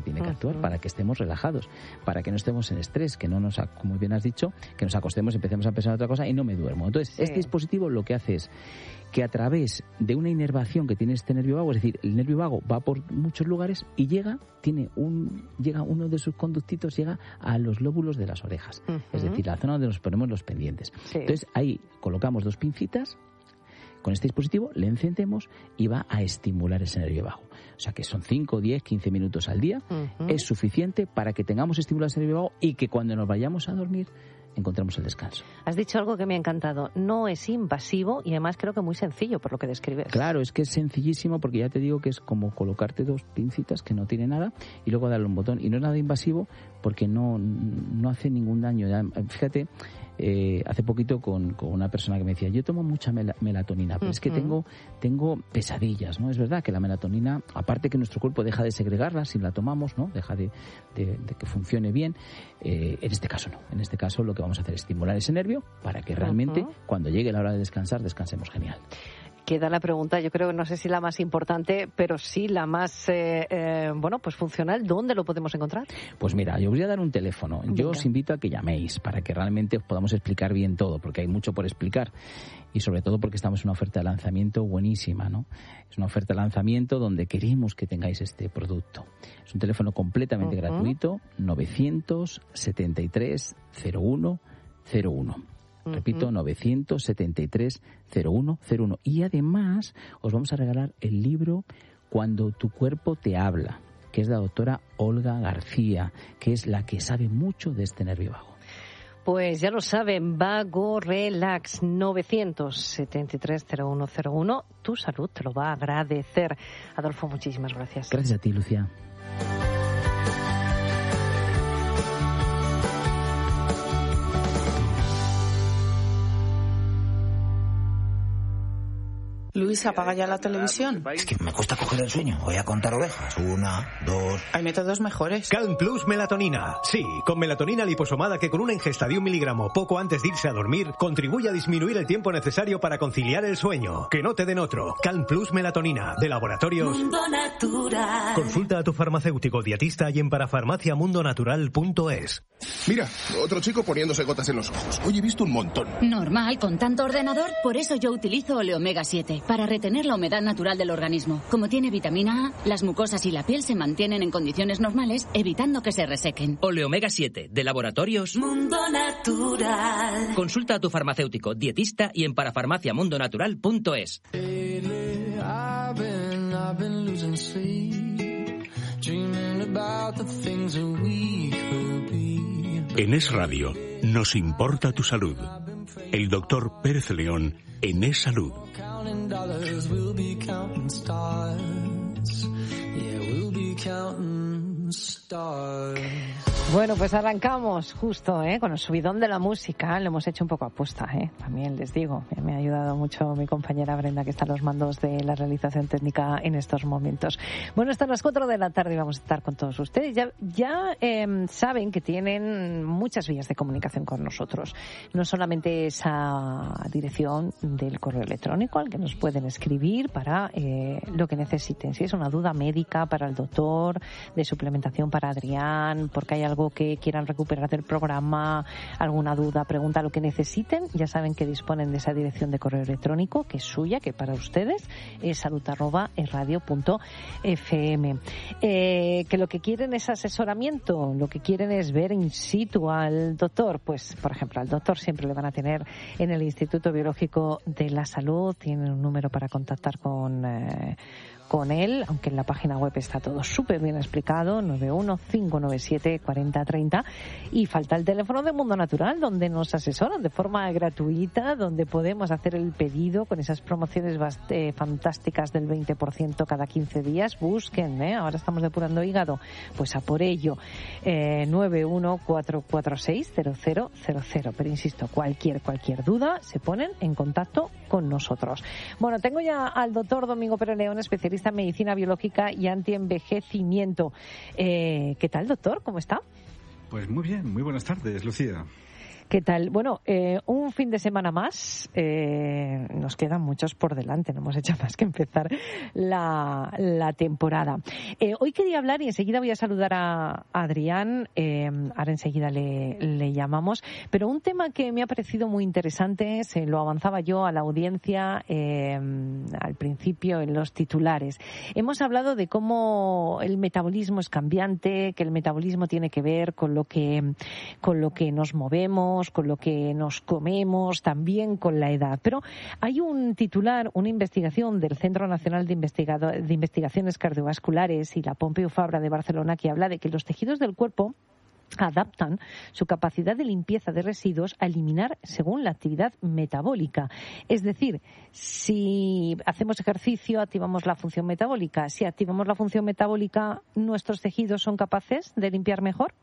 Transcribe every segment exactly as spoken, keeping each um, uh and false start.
que tiene que Uh-huh. actuar, para que estemos relajados, para que no estemos en estrés, que no nos, como bien has dicho, que nos acostemos, empecemos a pensar en otra cosa y no me duermo. Entonces, sí. este dispositivo lo que hace es que a través de una inervación que tiene este nervio vago, es decir, el nervio vago va por muchos lugares y llega, tiene un, llega uno de sus conductitos, llega a los lóbulos de las orejas, uh-huh. es decir, la zona donde nos ponemos los pendientes. Sí. Entonces, ahí colocamos dos pincitas. Con este dispositivo le encendemos y va a estimular ese nervio vago. O sea que son cinco, diez, quince minutos al día. Uh-huh. Es suficiente para que tengamos estimulado ese nervio vago y que cuando nos vayamos a dormir encontremos el descanso. Has dicho algo que me ha encantado. No es invasivo y además creo que muy sencillo por lo que describes. Claro, es que es sencillísimo porque ya te digo que es como colocarte dos pincitas que no tiene nada y luego darle un botón. Y no es nada invasivo porque no, no hace ningún daño. Fíjate, eh, hace poquito con, con una persona que me decía, yo tomo mucha mel- melatonina, pero uh-huh. es que tengo, tengo pesadillas, ¿no? Es verdad que la melatonina, aparte que nuestro cuerpo deja de segregarla si la tomamos, ¿no? Deja de, de, de que funcione bien. Eh, en este caso no. En este caso lo que vamos a hacer es estimular ese nervio para que realmente uh-huh. cuando llegue la hora de descansar, descansemos genial. Queda la pregunta, yo creo que no sé si la más importante, pero sí la más, eh, eh, bueno, pues funcional. ¿Dónde lo podemos encontrar? Pues mira, yo os voy a dar un teléfono. Venga. Yo os invito a que llaméis para que realmente os podamos explicar bien todo, porque hay mucho por explicar. Y sobre todo porque estamos en una oferta de lanzamiento buenísima, ¿no? Es una oferta de lanzamiento donde queremos que tengáis este producto. Es un teléfono completamente uh-huh. gratuito, novecientos setenta y tres cero uno cero uno. Repito, uh-huh. novecientos setenta y tres cero uno cero uno. Y además os vamos a regalar el libro Cuando tu cuerpo te habla, que es de la doctora Olga García, que es la que sabe mucho de este nervio vago. Pues ya lo saben, Vago Relax, novecientos setenta y tres cero uno cero uno. Tu salud te lo va a agradecer. Adolfo, muchísimas gracias. Gracias a ti, Lucía. Luis, apaga ya la televisión. Es que me cuesta coger el sueño. Voy a contar ovejas. Una, dos... Hay métodos mejores. Calm Plus Melatonina. Sí, con melatonina liposomada que con una ingesta de un miligramo poco antes de irse a dormir contribuye a disminuir el tiempo necesario para conciliar el sueño. Que no te den otro. Calm Plus Melatonina, de Laboratorios Mundo Natural. Consulta a tu farmacéutico dietista y en parafarmacia mundo natural punto es. Mira, otro chico poniéndose gotas en los ojos. Hoy he visto un montón. Normal, con tanto ordenador. Por eso yo utilizo Oleomega siete. Para retener la humedad natural del organismo. Como tiene vitamina A, las mucosas y la piel se mantienen en condiciones normales, evitando que se resequen. Oleomega siete, de Laboratorios Mundo Natural. Consulta a tu farmacéutico, dietista y en parafarmacia mundo natural punto es. En Es Radio nos importa tu salud. El doctor Pérez León en Es Salud. Bueno, pues arrancamos justo ¿eh? con el subidón de la música. Lo hemos hecho un poco aposta, ¿eh? También les digo. Me ha ayudado mucho mi compañera Brenda, que está a los mandos de la realización técnica en estos momentos. Bueno, hasta las cuatro de la tarde vamos a estar con todos ustedes. Ya, ya eh, saben que tienen muchas vías de comunicación con nosotros. No solamente esa dirección del correo electrónico al que nos pueden escribir para eh, lo que necesiten. Si es una duda médica para el doctor, de suplementación para Adrián, porque hay algo que quieran recuperar del programa, alguna duda, pregunta, lo que necesiten, ya saben que disponen de esa dirección de correo electrónico que es suya, que para ustedes es salud arroba erradio punto f m. Eh, que lo que quieren es asesoramiento, lo que quieren es ver in situ al doctor, pues por ejemplo al doctor siempre le van a tener en el Instituto Biológico de la Salud, tienen un número para contactar con eh, con él, aunque en la página web está todo súper bien explicado, nueve uno cinco nueve siete cuatro cero tres cero, y falta el teléfono de Mundo Natural, donde nos asesoran de forma gratuita, donde podemos hacer el pedido con esas promociones bast- fantásticas del veinte por ciento cada quince días. Busquen, ¿eh? Ahora estamos depurando hígado, pues a por ello, eh, nueve uno cuatro cuatro seis cero cero cero cero, pero insisto, cualquier, cualquier duda se ponen en contacto con nosotros. Bueno, tengo ya al doctor Domingo Pérez León, especialista en medicina biológica y antienvejecimiento. Eh, ¿Qué tal, doctor? ¿Cómo está? Pues muy bien, muy buenas tardes, Lucía. ¿Qué tal? Bueno, eh, un fin de semana más. Eh, nos quedan muchos por delante. No hemos hecho más que empezar la, la temporada. Eh, hoy quería hablar, y enseguida voy a saludar a Adrián. Eh, ahora enseguida le, le llamamos. Pero un tema que me ha parecido muy interesante, se lo avanzaba yo a la audiencia eh, al principio en los titulares. Hemos hablado de cómo el metabolismo es cambiante, que el metabolismo tiene que ver con lo que, con lo que nos movemos, con lo que nos comemos, también con la edad. Pero hay un titular, una investigación del Centro Nacional de, Investigado- de Investigaciones Cardiovasculares y la Pompeu Fabra de Barcelona, que habla de que los tejidos del cuerpo adaptan su capacidad de limpieza de residuos a eliminar según la actividad metabólica. Es decir, si hacemos ejercicio, activamos la función metabólica. Si activamos la función metabólica, ¿nuestros tejidos son capaces de limpiar mejor?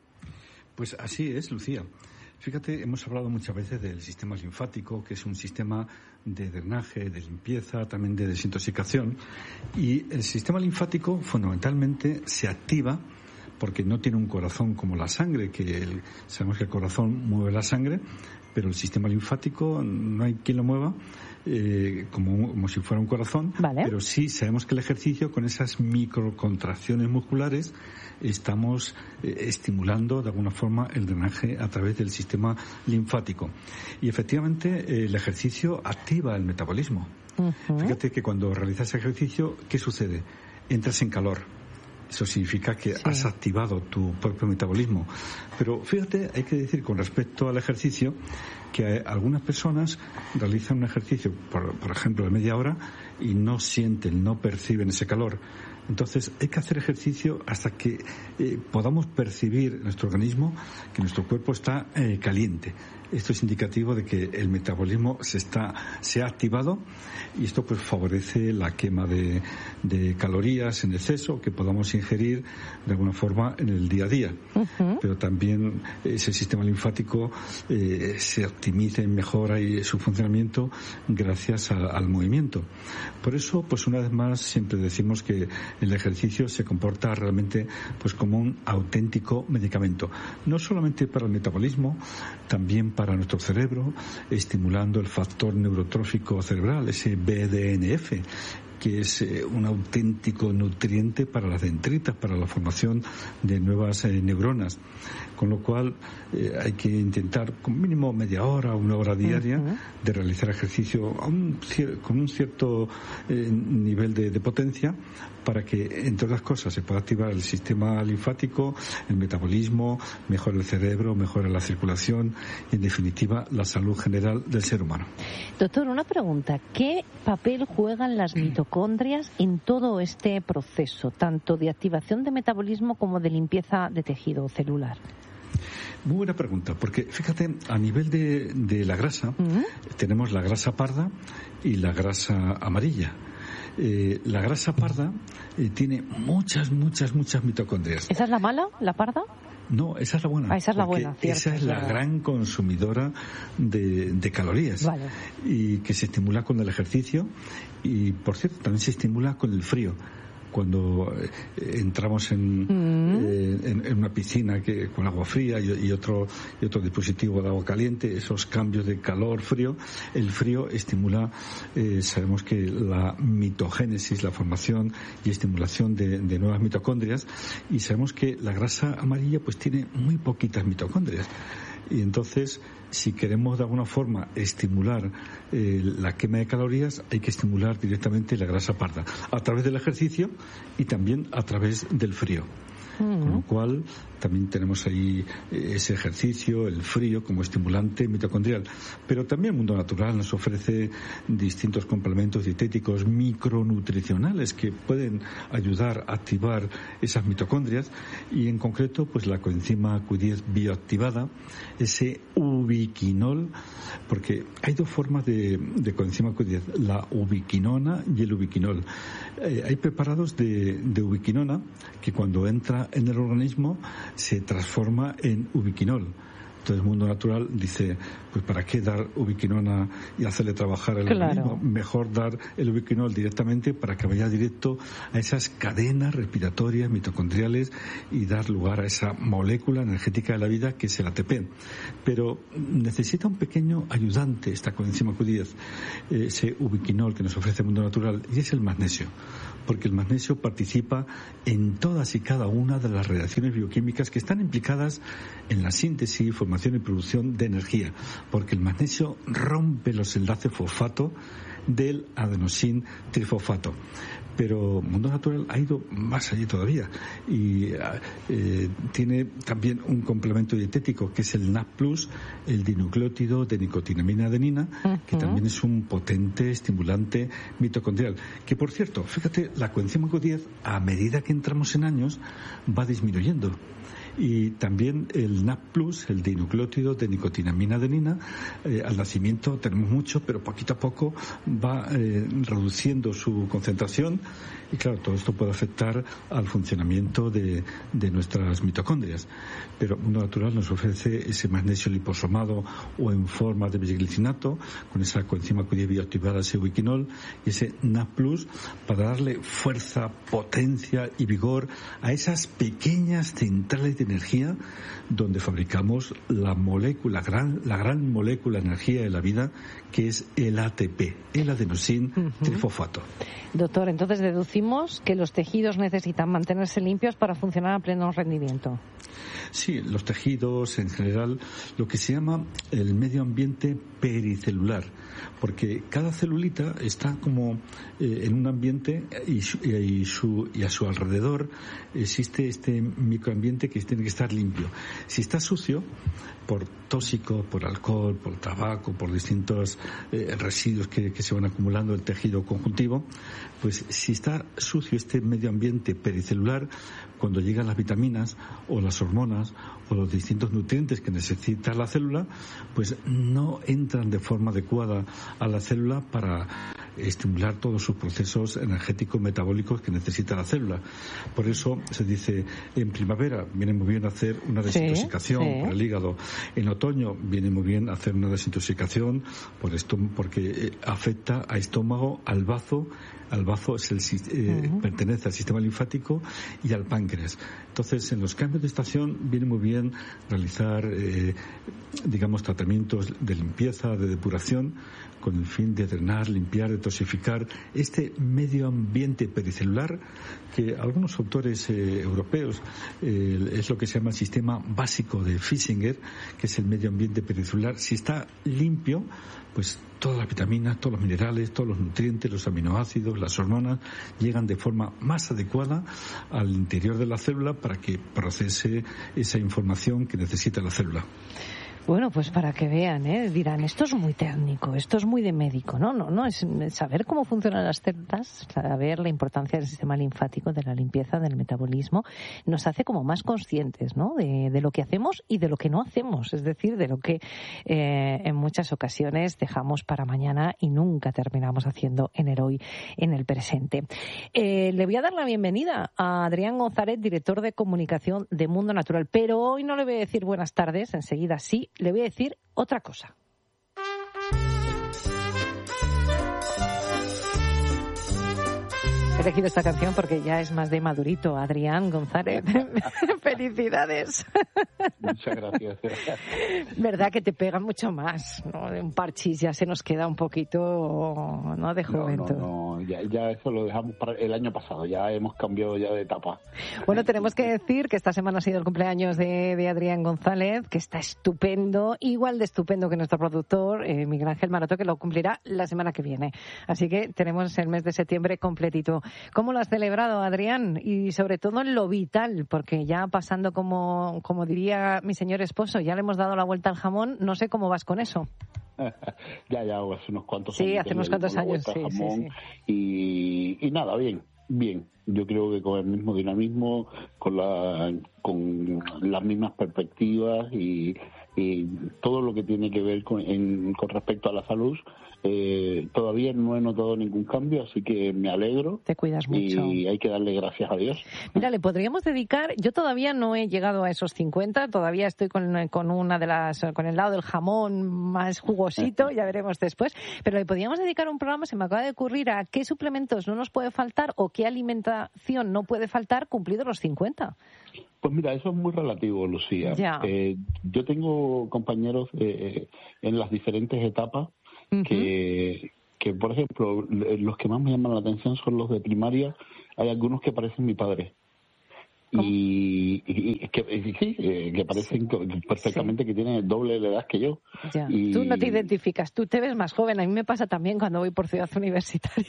Pues así es, Lucía. Fíjate, hemos hablado muchas veces del sistema linfático, que es un sistema de drenaje, de limpieza, también de desintoxicación. Y el sistema linfático fundamentalmente se activa porque no tiene un corazón como la sangre, que el, sabemos que el corazón mueve la sangre, pero el sistema linfático no hay quien lo mueva eh, como, como si fuera un corazón, vale. Pero sí sabemos que el ejercicio, con esas microcontracciones musculares, estamos eh, estimulando de alguna forma el drenaje a través del sistema linfático. Y efectivamente eh, el ejercicio activa el metabolismo. Uh-huh. Fíjate que cuando realizas ejercicio, ¿qué sucede? Entras en calor. Eso significa que sí. has activado tu propio metabolismo. Pero fíjate, hay que decir con respecto al ejercicio que algunas personas realizan un ejercicio, por, por ejemplo, de media hora y no sienten, no perciben ese calor. Entonces hay que hacer ejercicio hasta que eh, podamos percibir en nuestro organismo que nuestro cuerpo está eh, caliente. Esto es indicativo de que el metabolismo se está se ha activado y esto pues favorece la quema de, de calorías en exceso que podamos ingerir de alguna forma en el día a día. Uh-huh. Pero también ese sistema linfático eh, se optimiza y mejora y su funcionamiento gracias a, al movimiento. Por eso, pues una vez más siempre decimos que el ejercicio se comporta realmente pues como un auténtico medicamento, no solamente para el metabolismo, también para nuestro cerebro, estimulando el factor neurotrófico cerebral, ese B D N F, que es eh, un auténtico nutriente para las dendritas, para la formación de nuevas eh, neuronas. Con lo cual eh, hay que intentar con mínimo media hora, una hora diaria uh-huh. de realizar ejercicio a un, con un cierto eh, nivel de, de potencia para que, entre otras cosas, se pueda activar el sistema linfático, el metabolismo, mejore el cerebro, mejore la circulación y, en definitiva, la salud general del ser humano. Doctor, una pregunta. ¿Qué papel juegan las mitocondrias en todo este proceso, tanto de activación de metabolismo como de limpieza de tejido celular? Muy buena pregunta, porque fíjate, a nivel de, de la grasa, uh-huh. tenemos la grasa parda y la grasa amarilla. Eh, la grasa parda eh, tiene muchas, muchas, muchas mitocondrias. ¿Esa es la mala, la parda? No, esa es la buena. Ah, esa es la buena, cierto, esa es la verdad. gran consumidora de, de calorías. Vale. Y que se estimula con el ejercicio y, por cierto, también se estimula con el frío. Cuando eh, entramos en, mm. eh, en, en una piscina que, con agua fría y, y otro y otro dispositivo de agua caliente, esos cambios de calor-frío, el frío estimula, eh, sabemos que la mitogénesis, la formación y estimulación de, de nuevas mitocondrias, y sabemos que la grasa amarilla pues tiene muy poquitas mitocondrias. Y entonces, si queremos de alguna forma estimular eh, la quema de calorías, hay que estimular directamente la grasa parda, a través del ejercicio y también a través del frío. Uh-huh. Con lo cual, también tenemos ahí ese ejercicio, el frío, como estimulante mitocondrial. Pero también el mundo natural nos ofrece distintos complementos dietéticos micronutricionales que pueden ayudar a activar esas mitocondrias, y en concreto, pues la coenzima Q diez bioactivada, ese ubiquinol, porque hay dos formas de, de coenzima Q diez, la ubiquinona y el ubiquinol. Eh, hay preparados de, de ubiquinona que cuando entra en el organismo se transforma en ubiquinol. Entonces Mundo Natural dice, pues ¿para qué dar ubiquinona y hacerle trabajar el claro. organismo? Mejor dar el ubiquinol directamente para que vaya directo a esas cadenas respiratorias mitocondriales y dar lugar a esa molécula energética de la vida que es el A T P. Pero necesita un pequeño ayudante esta coenzima Q diez, ese ubiquinol que nos ofrece Mundo Natural, y es el magnesio, porque el magnesio participa en todas y cada una de las reacciones bioquímicas que están implicadas en la síntesis, formación y producción de energía, porque el magnesio rompe los enlaces fosfato del adenosin trifosfato. Pero Mundo Natural ha ido más allá todavía y eh, tiene también un complemento dietético que es el N A C plus, el dinucleótido de nicotinamina adenina, uh-huh. que también es un potente estimulante mitocondrial. Que, por cierto, fíjate, la coenzima Q diez, a medida que entramos en años, va disminuyendo. Y también el N A C plus, el dinucleótido de nicotinamina adenina, eh, al nacimiento tenemos mucho, pero poquito a poco va eh, reduciendo su concentración, y claro, todo esto puede afectar al funcionamiento de, de nuestras mitocondrias. Pero Mundo Natural nos ofrece ese magnesio liposomado o en forma de bisglicinato, con esa coenzima Q diez bioactivada, ese ubiquinol, y ese N A C plus, para darle fuerza, potencia y vigor a esas pequeñas centrales de energía donde fabricamos la molécula, gran, la gran molécula de energía de la vida, que es el A T P, el adenosin uh-huh. trifosfato. Doctor, entonces deducimos que los tejidos necesitan mantenerse limpios para funcionar a pleno rendimiento. Sí, los tejidos en general, lo que se llama el medio ambiente pericelular, porque cada celulita está como eh, en un ambiente y, y, su, y a su alrededor existe este microambiente que tiene que estar limpio. Si está sucio, por tóxico, por alcohol, por tabaco, por distintos eh, residuos que, que se van acumulando en el tejido conjuntivo, pues si está sucio este medio ambiente pericelular, cuando llegan las vitaminas o las hormonas o los distintos nutrientes que necesita la célula, pues no entran de forma adecuada a la célula para estimular todos sus procesos energéticos metabólicos que necesita la célula. Por eso se dice, en primavera viene muy bien hacer una desintoxicación sí, sí. por el hígado. En otoño viene muy bien hacer una desintoxicación por esto, porque afecta a estómago, al bazo. Al bazo es el, eh, uh-huh. pertenece al sistema linfático y al páncreas. Entonces, en los cambios de estación viene muy bien realizar, eh, digamos, tratamientos de limpieza, de depuración, con el fin de drenar, limpiar, detoxificar este medio ambiente pericelular que algunos autores eh, europeos eh, es lo que se llama el sistema básico de Fisinger, que es el medio ambiente pericelular. Si está limpio, pues todas las vitaminas, todos los minerales, todos los nutrientes, los aminoácidos, las hormonas llegan de forma más adecuada al interior de la célula para que procese esa información que necesita la célula. Bueno, pues para que vean, ¿eh? Dirán, esto es muy técnico, esto es muy de médico. No, no, no, es saber cómo funcionan las células, saber la importancia del sistema linfático, de la limpieza, del metabolismo, nos hace como más conscientes, ¿no? De, de lo que hacemos y de lo que no hacemos, es decir, de lo que eh, en muchas ocasiones dejamos para mañana y nunca terminamos haciendo en el hoy, en el presente. Eh, le voy a dar la bienvenida a Adrián González, director de comunicación de Mundo Natural, pero hoy no le voy a decir buenas tardes, enseguida sí. Le voy a decir otra cosa. He elegido esta canción porque ya es más de madurito. Adrián González, felicidades. Muchas gracias. Verdad que te pega mucho más, ¿no? Un parchís ya se nos queda un poquito, ¿no? De juventud. No, no, no. Ya, ya eso lo dejamos para el año pasado. Ya hemos cambiado ya de etapa. Bueno, tenemos que decir que esta semana ha sido el cumpleaños de, de Adrián González, que está estupendo, igual de estupendo que nuestro productor, eh, Miguel Ángel Maroto, que lo cumplirá la semana que viene. Así que tenemos el mes de septiembre completito. ¿Cómo lo has celebrado, Adrián? Y sobre todo en lo vital, porque ya pasando como, como diría mi señor esposo, ya le hemos dado la vuelta al jamón, no sé cómo vas con eso. ya, ya, hace unos cuantos sí, años. Sí, hace unos cuantos años, sí, jamón, sí, sí. Y, y nada, bien, bien. Yo creo que con el mismo dinamismo, con, la, con las mismas perspectivas y, y todo lo que tiene que ver con, en, con respecto a la salud. Eh, todavía no he notado ningún cambio, así que me alegro. Te cuidas mucho. Y hay que darle gracias a Dios. Mira, le podríamos dedicar, yo todavía no he llegado a esos cincuenta, todavía estoy con, con una de las, con el lado del jamón más jugosito, ya veremos después, pero le podríamos dedicar un programa, se me acaba de ocurrir, a qué suplementos no nos puede faltar o qué alimentación no puede faltar cumplidos los cincuenta. Pues mira, eso es muy relativo, Lucía. Eh, yo tengo compañeros eh, en las diferentes etapas uh-huh. que, que, por ejemplo, los que más me llaman la atención son los de primaria. Hay algunos que parecen mi padre. Y, y, y que y sí, eh, que parecen sí. perfectamente sí. que tienen el doble de la edad que yo. Ya. Y... Tú no te identificas, tú te ves más joven. A mí me pasa también cuando voy por Ciudad Universitaria.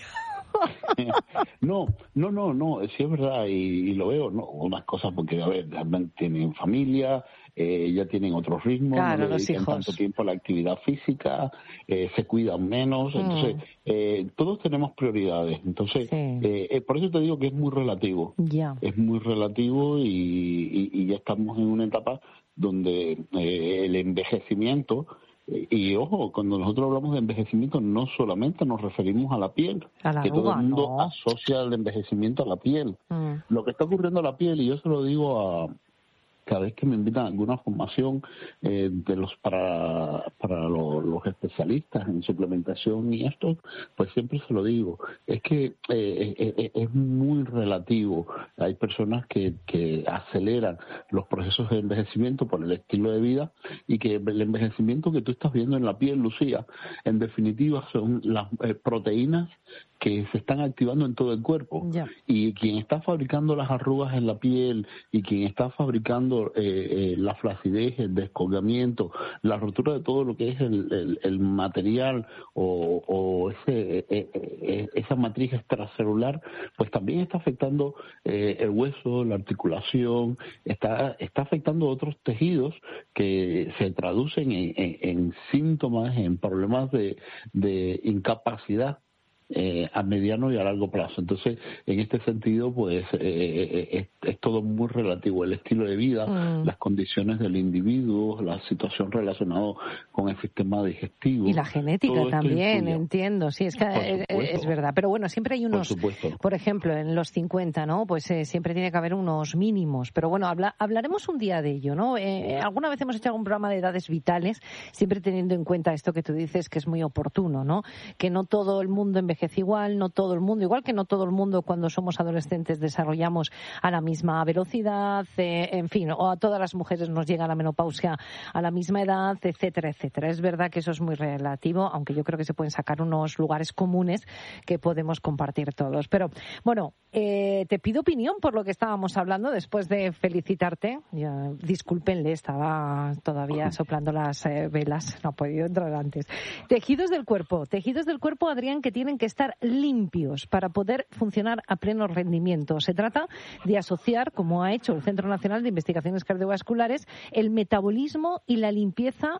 No, no, no, no, sí es verdad y, y lo veo, no, unas cosas porque, a ver, tienen familia, eh, ya tienen otros ritmos, claro, no le dedican tanto tiempo a la actividad física, eh, se cuidan menos, mm. entonces eh, todos tenemos prioridades, entonces sí. eh, eh, por eso te digo que es muy relativo, yeah. es muy relativo y, y, y ya estamos en una etapa donde eh, el envejecimiento. Y ojo, cuando nosotros hablamos de envejecimiento no solamente nos referimos a la piel, a la que arruga, todo el mundo no. asocia el envejecimiento a la piel. Mm. Lo que está ocurriendo a la piel, y yo se lo digo a cada vez que me invitan a alguna formación eh, de los para para lo, los especialistas en suplementación y esto, pues siempre se lo digo, es que eh, eh, es muy relativo. Hay personas que, que aceleran los procesos de envejecimiento por el estilo de vida y que el envejecimiento que tú estás viendo en la piel, Lucía, en definitiva son las eh, proteínas que se están activando en todo el cuerpo. Yeah. Y quien está fabricando las arrugas en la piel y quien está fabricando eh, eh, la flacidez, el descolgamiento, la rotura de todo lo que es el, el, el material o, o ese, eh, eh, esa matriz extracelular, pues también está afectando eh, el hueso, la articulación, está, está afectando otros tejidos que se traducen en, en, en síntomas, en problemas de, de incapacidad. Eh, a mediano y a largo plazo. Entonces, en este sentido, pues eh, es, es todo muy relativo. El estilo de vida, mm. las condiciones del individuo, la situación relacionada con el sistema digestivo. Y la genética también, entiendo. Sí, es que es, es verdad. Pero bueno, siempre hay unos, por, por ejemplo, en los cincuenta, ¿no? Pues eh, siempre tiene que haber unos mínimos. Pero bueno, habla, hablaremos un día de ello, ¿no? Eh, alguna vez hemos hecho algún programa de edades vitales, siempre teniendo en cuenta esto que tú dices, que es muy oportuno, ¿no? Que no todo el mundo envejece igual, no todo el mundo, igual que no todo el mundo cuando somos adolescentes desarrollamos a la misma velocidad, eh, en fin, o a todas las mujeres nos llega la menopausia a la misma edad, etcétera, etcétera. Es verdad que eso es muy relativo, aunque yo creo que se pueden sacar unos lugares comunes que podemos compartir todos. Pero, bueno, eh, te pido opinión por lo que estábamos hablando después de felicitarte. Ya, discúlpenle, estaba todavía soplando las eh, velas, no ha podido entrar antes. Tejidos del cuerpo, tejidos del cuerpo, Adrián, que tienen que estar limpios para poder funcionar a pleno rendimiento. Se trata de asociar, como ha hecho el Centro Nacional de Investigaciones Cardiovasculares, el metabolismo y la limpieza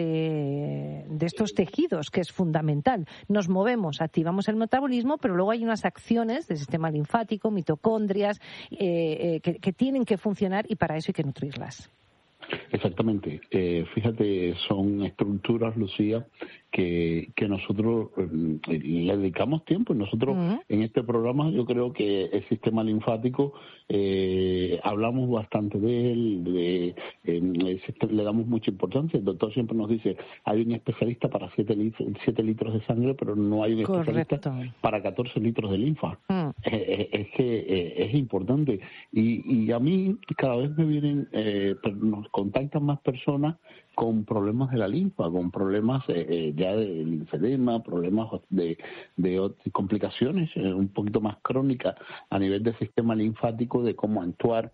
de, de estos tejidos, que es fundamental. Nos movemos, activamos el metabolismo, pero luego hay unas acciones del sistema linfático, mitocondrias, eh, eh, que, que tienen que funcionar y para eso hay que nutrirlas. Exactamente. Eh, fíjate, son estructuras, Lucía, que, que nosotros eh, le dedicamos tiempo. Nosotros uh-huh. en este programa yo creo que el sistema linfático eh, hablamos bastante de él, de, eh, le damos mucha importancia. El doctor siempre nos dice, hay un especialista para siete litros de sangre, pero no hay un Correcto. especialista para catorce litros de linfa. Uh-huh. Eh, es que eh, es importante. Y, y a mí cada vez me vienen, eh, nos contactan más personas con problemas de la linfa, con problemas eh, ya de linfedema, problemas de, de, de complicaciones eh, un poquito más crónicas a nivel del sistema linfático, de cómo actuar.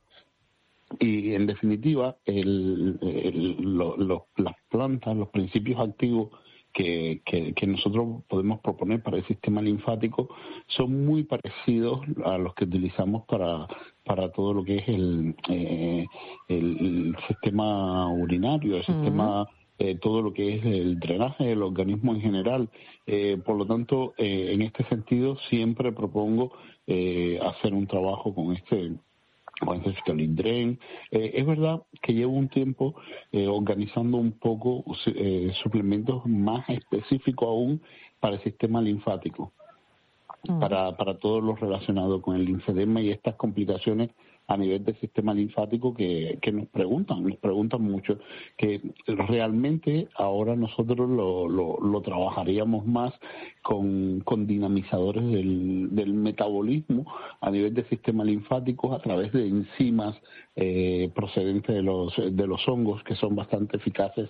Y en definitiva, el, el, lo, lo, las plantas, los principios activos que, que, que nosotros podemos proponer para el sistema linfático son muy parecidos a los que utilizamos para para todo lo que es el, eh, el, el sistema urinario, el uh-huh. sistema, eh, todo lo que es el drenaje del organismo en general. Eh, por lo tanto, eh, en este sentido, siempre propongo eh, hacer un trabajo con este pueden ser Fitolindren. Eh, es verdad que llevo un tiempo eh, organizando un poco eh, suplementos más específicos aún para el sistema linfático, uh-huh. para, para todo lo relacionado con el linfedema y estas complicaciones a nivel del sistema linfático que, que nos preguntan, nos preguntan mucho, que realmente ahora nosotros lo, lo, lo trabajaríamos más con, con dinamizadores del, del metabolismo a nivel del sistema linfático a través de enzimas eh, procedentes de los, de los hongos que son bastante eficaces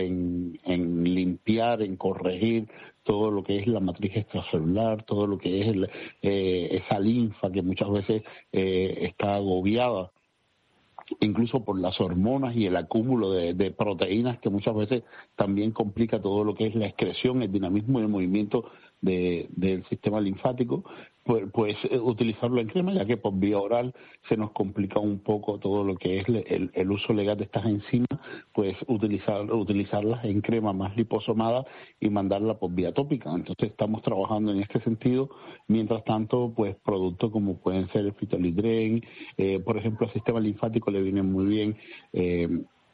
en, en limpiar, en corregir todo lo que es la matriz extracelular, todo lo que es el, eh, esa linfa que muchas veces eh, está agobiada, incluso por las hormonas y el acúmulo de, de proteínas que muchas veces también complica todo lo que es la excreción, el dinamismo y el movimiento de, del sistema linfático, pues, pues utilizarlo en crema, ya que por vía oral se nos complica un poco todo lo que es el, el uso legal de estas enzimas, pues utilizar, utilizarlas en crema más liposomada y mandarla por vía tópica. Entonces estamos trabajando en este sentido. Mientras tanto, pues productos como pueden ser el Fitolindren, eh, por ejemplo, al sistema linfático le viene muy bien eh,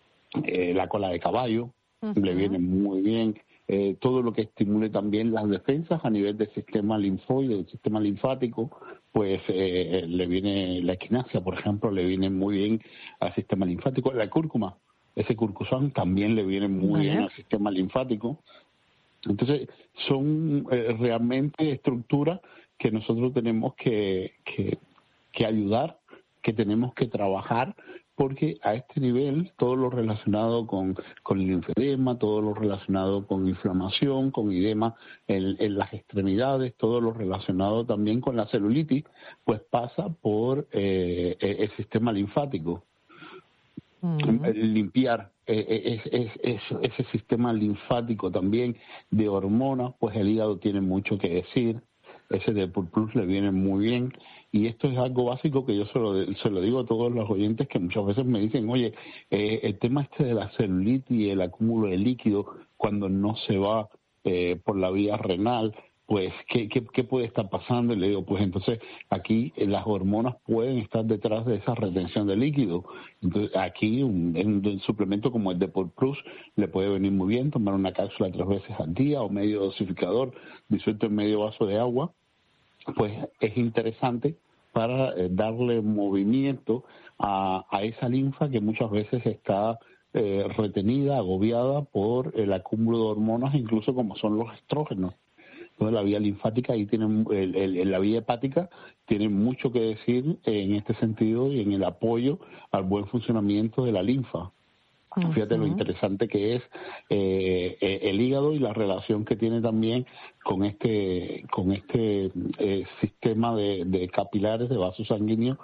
eh, la cola de caballo, uh-huh. le viene muy bien. Eh, todo lo que estimule también las defensas a nivel del sistema linfoide, del sistema linfático, pues eh, le viene la equinacia, por ejemplo, le viene muy bien al sistema linfático. La cúrcuma, ese curcusán también le viene muy uh-huh. bien al sistema linfático. Entonces, son eh, realmente estructuras que nosotros tenemos que, que, que ayudar, que tenemos que trabajar, porque a este nivel todo lo relacionado con, con el linfedema, todo lo relacionado con inflamación, con edema en, en las extremidades, todo lo relacionado también con la celulitis, pues pasa por eh, el sistema linfático. Uh-huh. Limpiar eh, es, es, es, ese sistema linfático también de hormonas, pues el hígado tiene mucho que decir. Ese de Purplus le viene muy bien, y esto es algo básico que yo se lo, se lo digo a todos los oyentes que muchas veces me dicen, oye, eh, el tema este de la celulitis y el acúmulo de líquido cuando no se va eh, por la vía renal, pues ¿qué, qué, qué puede estar pasando? Y le digo, pues entonces aquí eh, las hormonas pueden estar detrás de esa retención de líquido. Entonces aquí un, un suplemento como el de Purplus le puede venir muy bien, tomar una cápsula tres veces al día o medio dosificador disuelto en medio vaso de agua, pues es interesante para eh, darle movimiento a, a esa linfa que muchas veces está eh, retenida, agobiada por el acúmulo de hormonas, incluso como son los estrógenos. Entonces la vía linfática ahí tiene, el, el, la vía hepática tiene mucho que decir en este sentido y en el apoyo al buen funcionamiento de la linfa. Uh-huh. Fíjate lo interesante que es eh, el hígado y la relación que tiene también con este con este eh, sistema de, de capilares, de vasos sanguíneos,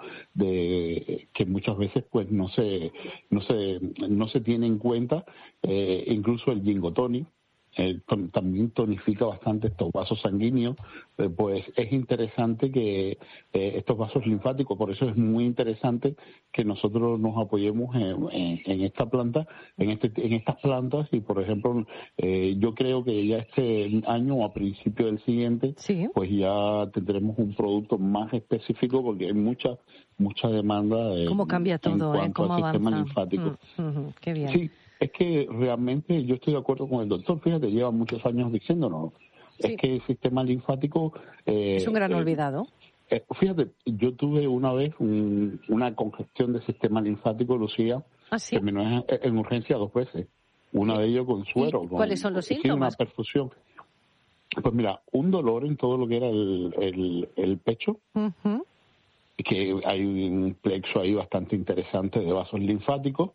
de que muchas veces pues no se no se no se tiene en cuenta, eh, incluso el Gingotonic. Eh, ton, también tonifica bastante estos vasos sanguíneos, eh, pues es interesante que eh, estos vasos linfáticos, por eso es muy interesante que nosotros nos apoyemos en, en, en esta planta, en este en estas plantas, y por ejemplo eh, yo creo que ya este año o a principio del siguiente, ¿sí? Pues ya tendremos un producto más específico porque hay mucha mucha demanda en, ¿Cómo cambia todo, en cuanto eh? ¿Cómo al avanza? sistema linfático. Mm, mm, qué bien. Sí. Es que realmente yo estoy de acuerdo con el doctor, fíjate, lleva muchos años diciéndonos, sí. Es que el sistema linfático... Eh, es un gran eh, olvidado. Eh, fíjate, yo tuve una vez un, una congestión del sistema linfático, Lucía, ¿Ah, sí? terminó en, en urgencia dos veces, una de ellos con suero. Con, ¿Cuáles son los síntomas? Una perfusión. Pues mira, un dolor en todo lo que era el, el, el pecho, uh-huh. que hay un plexo ahí bastante interesante de vasos linfáticos,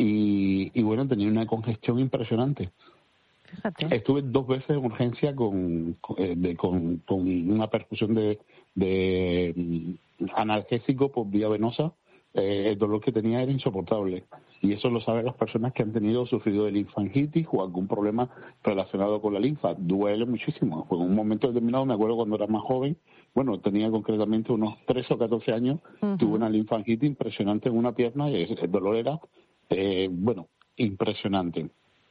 y, y bueno, tenía una congestión impresionante. Fíjate. Estuve dos veces en urgencia con, con, de, con, con una perfusión de, de analgésico por vía venosa. Eh, el dolor que tenía era insoportable, y eso lo saben las personas que han tenido sufrido de linfangitis o algún problema relacionado con la linfa. Duele muchísimo. En un momento determinado, me acuerdo cuando era más joven, bueno, tenía concretamente unos trece o catorce años, uh-huh. tuve una linfangitis impresionante en una pierna y el dolor era, eh, bueno, impresionante.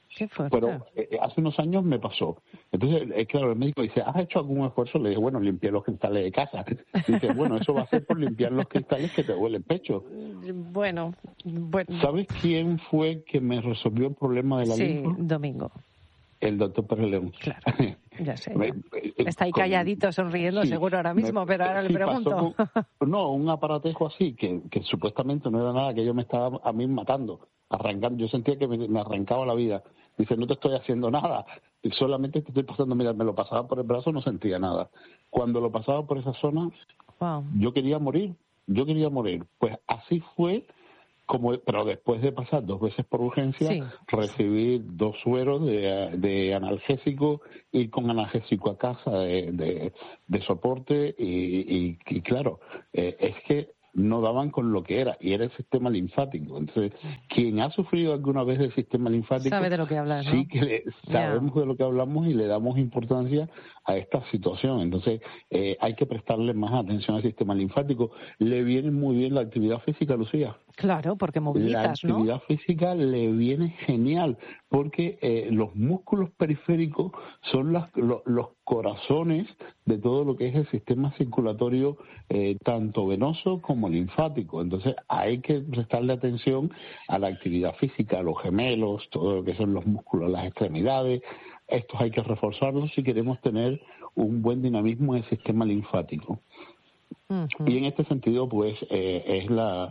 Qué fuerte. Pero eh, hace unos años me pasó. Entonces, eh, claro, el médico dice, ¿has hecho algún esfuerzo? Le dije, bueno, limpié los cristales de casa. Dice, bueno, eso va a ser por limpiar los cristales que te duele el pecho. Bueno, bueno. ¿Sabes quién fue que me resolvió el problema de la sí, linfa? Sí, Domingo. El doctor Pérez León. Claro, ya sé. me, Está ahí calladito, sonriendo, sí, seguro ahora mismo, me, pero ahora sí, le pregunto. Con, no, un aparatejo así, que, que supuestamente no era nada, que yo me estaba a mí matando, arrancando. Yo sentía que me, me arrancaba la vida. Dice, no te estoy haciendo nada, solamente te estoy pasando. Mira, me lo pasaba por el brazo, no sentía nada. Cuando lo pasaba por esa zona, wow. yo quería morir, yo quería morir. Pues así fue. Como, pero después de pasar dos veces por urgencia, sí. recibir dos sueros de, de analgésico, ir con analgésico a casa de, de, de soporte y, y, y claro, eh, es que no daban con lo que era, y era el sistema linfático. Entonces, quien ha sufrido alguna vez del sistema linfático sabe de lo que hablas, ¿no? Sí que le, sabemos yeah. de lo que hablamos y le damos importancia a esta situación. Entonces, eh, hay que prestarle más atención al sistema linfático. Le viene muy bien la actividad física, Lucía. Claro, porque movilizas, ¿no? La actividad ¿no? física le viene genial, porque eh, los músculos periféricos son las, lo, los corazones de todo lo que es el sistema circulatorio, eh, tanto venoso como linfático. Entonces hay que prestarle atención a la actividad física, a los gemelos, todo lo que son los músculos, las extremidades. Estos hay que reforzarlos si queremos tener un buen dinamismo en el sistema linfático. Uh-huh. Y en este sentido, pues, eh, es la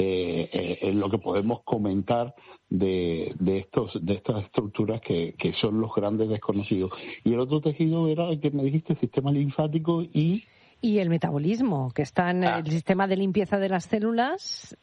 eh, eh, lo que podemos comentar de, de estos de estas estructuras que, que son los grandes desconocidos. Y el otro tejido era el que me dijiste, el sistema linfático y... Y el metabolismo, que está en ah. el sistema de limpieza de las células,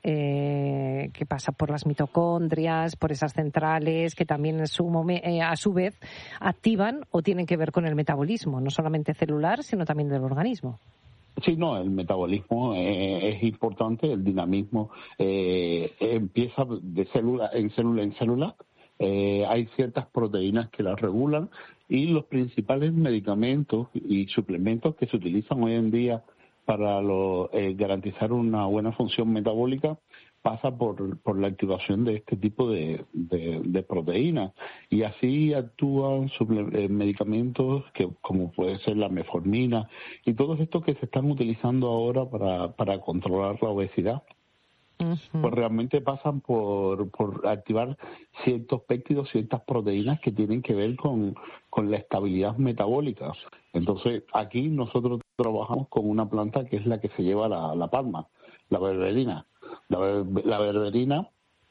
eh, que pasa por las mitocondrias, por esas centrales, que también en su momen- eh, a su vez activan o tienen que ver con el metabolismo, no solamente celular, sino también del organismo. Sí, no, el metabolismo eh, es importante, el dinamismo eh, empieza de célula en célula en célula. Eh, hay ciertas proteínas que las regulan y los principales medicamentos y suplementos que se utilizan hoy en día para lo, eh, garantizar una buena función metabólica pasa por, por la activación de este tipo de, de, de proteínas, y así actúan suple- eh, medicamentos que como puede ser la metformina y todos estos que se están utilizando ahora para, para controlar la obesidad. Uh-huh. Pues realmente pasan por, por activar ciertos péptidos, ciertas proteínas que tienen que ver con, con la estabilidad metabólica. Entonces, aquí nosotros trabajamos con una planta que es la que se lleva la, la palma, la berberina. La, la berberina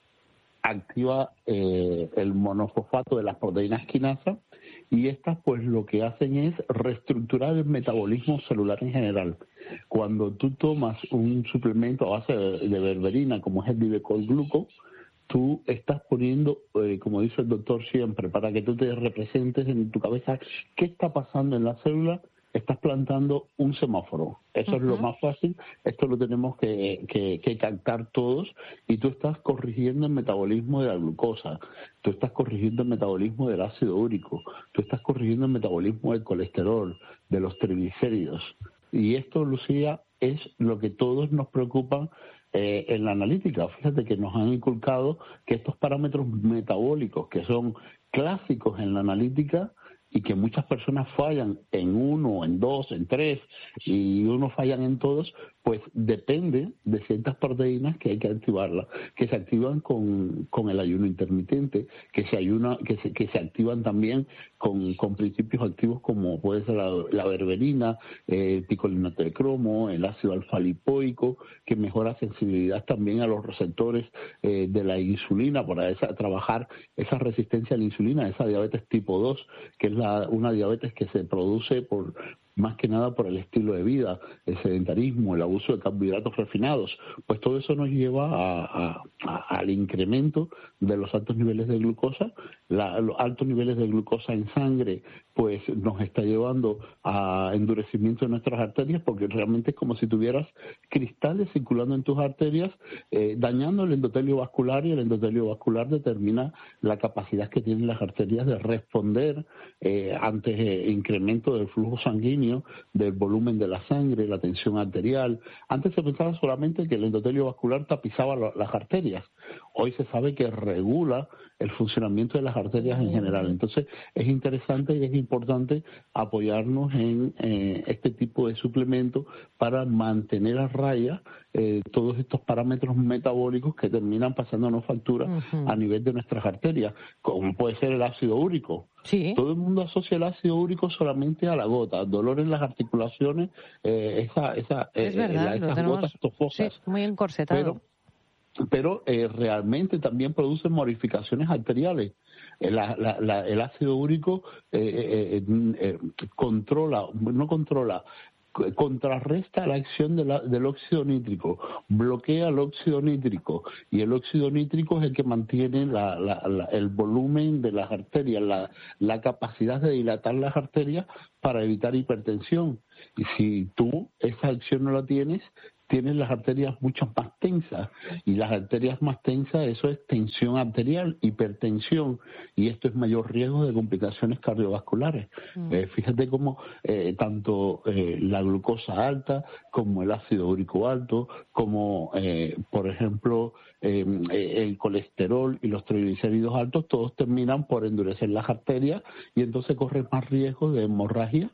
activa eh, el monofosfato de las proteínas quinasa, y estas pues lo que hacen es reestructurar el metabolismo celular en general. Cuando tú tomas un suplemento a base de, de berberina, como es el Divecol Gluco, tú estás poniendo, eh, como dice el doctor siempre, para que tú te representes en tu cabeza qué está pasando en la célula, estás plantando un semáforo. Eso uh-huh. es lo más fácil. Esto lo tenemos que, que, que captar todos, y tú estás corrigiendo el metabolismo de la glucosa, tú estás corrigiendo el metabolismo del ácido úrico, tú estás corrigiendo el metabolismo del colesterol, de los triglicéridos. Y esto, Lucía, es lo que todos nos preocupa eh, en la analítica. Fíjate que nos han inculcado que estos parámetros metabólicos, que son clásicos en la analítica, y que muchas personas fallan en uno, en dos, en tres, y unos fallan en todos, pues depende de ciertas proteínas que hay que activarlas, que se activan con, con el ayuno intermitente, que se ayuna, que se, que se activan también con, con principios activos como puede ser la, la berberina, eh, el picolinato de cromo, el ácido alfa-lipoico, que mejora sensibilidad también a los receptores eh, de la insulina, para esa, trabajar esa resistencia a la insulina, esa diabetes tipo dos, que es la, una diabetes que se produce por más que nada por el estilo de vida, el sedentarismo, el abuso de carbohidratos refinados. Pues todo eso nos lleva a, a, a, al incremento de los altos niveles de glucosa. La, los altos niveles de glucosa en sangre pues nos está llevando a endurecimiento de nuestras arterias, porque realmente es como si tuvieras cristales circulando en tus arterias, eh, dañando el endotelio vascular, y el endotelio vascular determina la capacidad que tienen las arterias de responder eh, ante eh, incremento del flujo sanguíneo, del volumen de la sangre, la tensión arterial. Antes se pensaba solamente que el endotelio vascular tapizaba lo, las arterias. Hoy se sabe que regula el funcionamiento de las arterias en general. Entonces es interesante y es importante apoyarnos en eh, este tipo de suplementos para mantener a raya eh, todos estos parámetros metabólicos que terminan pasándonos factura uh-huh. a nivel de nuestras arterias, como puede ser el ácido úrico. Sí. Todo el mundo asocia el ácido úrico solamente a la gota, dolor en las articulaciones, eh, esa, esa, es eh, verdad, la, esas tenemos, gotas tofosas. Sí, muy encorsetado. Pero, pero eh, realmente también produce modificaciones arteriales. La, la, la, el ácido úrico eh, eh, eh, controla, no controla, contrarresta la acción de la, del óxido nítrico, bloquea el óxido nítrico, y el óxido nítrico es el que mantiene la, la, la, el volumen de las arterias, la, la capacidad de dilatar las arterias para evitar hipertensión. Y si tú esa acción no la tienes, tienes las arterias mucho más tensas, y las arterias más tensas, eso es tensión arterial, hipertensión, y esto es mayor riesgo de complicaciones cardiovasculares. Mm. Eh, fíjate cómo eh, tanto eh, la glucosa alta, como el ácido úrico alto, como eh, por ejemplo eh, el colesterol y los triglicéridos altos, todos terminan por endurecer las arterias, y entonces corres más riesgo de hemorragia,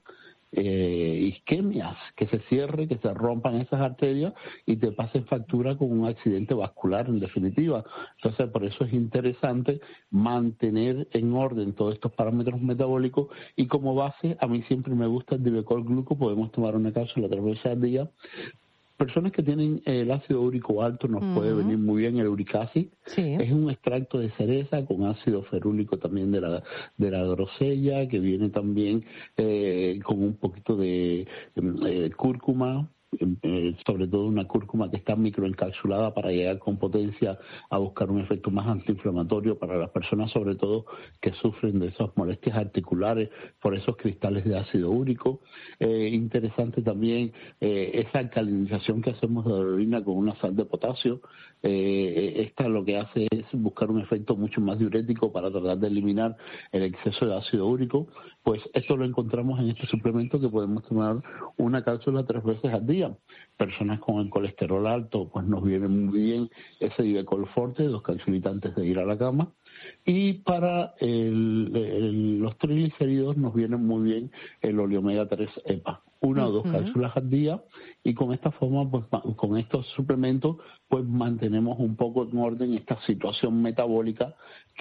Eh, isquemias, que se cierre, que se rompan esas arterias y te pasen factura con un accidente vascular, en definitiva. Entonces, por eso es interesante mantener en orden todos estos parámetros metabólicos, y como base, a mí siempre me gusta el Divecol Gluco. Podemos tomar una cápsula tres veces al día. Personas que tienen el ácido úrico alto nos uh-huh. puede venir muy bien el Uricacid. Sí. Es un extracto de cereza con ácido ferúlico también de la de la grosella, que viene también eh, con un poquito de eh, cúrcuma, eh, sobre todo una cúrcuma que está microencapsulada para llegar con potencia a buscar un efecto más antiinflamatorio para las personas, sobre todo que sufren de esas molestias articulares por esos cristales de ácido úrico. Eh, interesante también eh, esa alcalinización que hacemos de la orina con una sal de potasio. Eh, esta lo que hace es buscar un efecto mucho más diurético para tratar de eliminar el exceso de ácido úrico. Pues esto lo encontramos en este suplemento, que podemos tomar una cápsula tres veces al día. Personas con el colesterol alto, pues nos viene muy bien ese Divecol Forte, dos cápsulitas antes de ir a la cama. Y para el, el, los triglicéridos nos viene muy bien el oleomega tres E P A, una uh-huh. o dos cápsulas al día, y con esta forma, pues con estos suplementos, pues mantenemos un poco en orden esta situación metabólica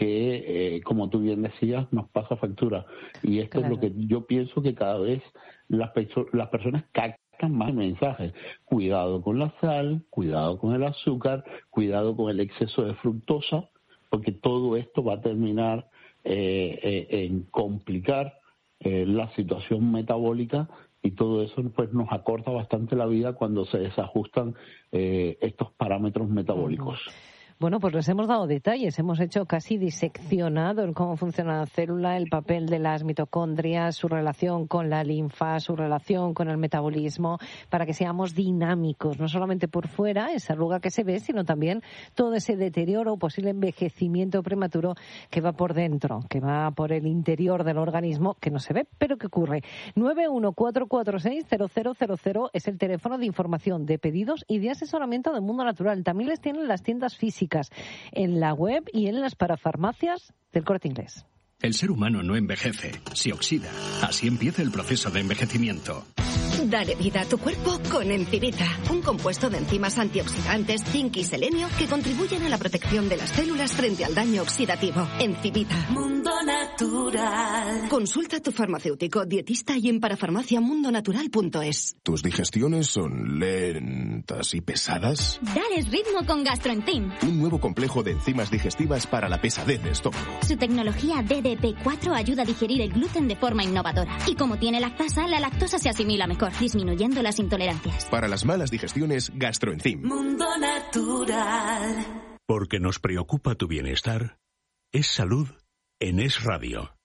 que, eh, como tú bien decías, nos pasa factura. Y esto claro. es lo que yo pienso que cada vez las, perso- las personas captan más mensajes. Cuidado con la sal, cuidado con el azúcar, cuidado con el exceso de fructosa, porque todo esto va a terminar eh, eh, en complicar eh, la situación metabólica, y todo eso pues nos acorta bastante la vida cuando se desajustan eh, estos parámetros metabólicos. Uh-huh. Bueno, pues les hemos dado detalles, hemos hecho casi diseccionado el cómo funciona la célula, el papel de las mitocondrias, su relación con la linfa, su relación con el metabolismo, para que seamos dinámicos, no solamente por fuera, esa arruga que se ve, sino también todo ese deterioro o posible envejecimiento prematuro que va por dentro, que va por el interior del organismo, que no se ve, pero que ocurre. nueve uno cuatro cuatro seis cero cero cero cero es el teléfono de información, de pedidos y de asesoramiento del Mundo Natural. También les tienen las tiendas físicas en la web y en las parafarmacias del Corte Inglés. El ser humano no envejece, se oxida. Así empieza el proceso de envejecimiento. Dale vida a tu cuerpo con Encivita, un compuesto de enzimas antioxidantes, zinc y selenio que contribuyen a la protección de las células frente al daño oxidativo. Encivita. Mundo Natural. Consulta a tu farmacéutico, dietista y en parafarmacia mundo natural punto es. ¿Tus digestiones son lentas y pesadas? Dales ritmo con Gastroenzym. Un nuevo complejo de enzimas digestivas para la pesadez de estómago. Su tecnología D D P cuatro ayuda a digerir el gluten de forma innovadora. Y como tiene lactasa, la lactosa se asimila mejor, disminuyendo las intolerancias. Para las malas digestiones, Gastroenzym. Mundo Natural. Porque nos preocupa tu bienestar, es salud en Es Radio.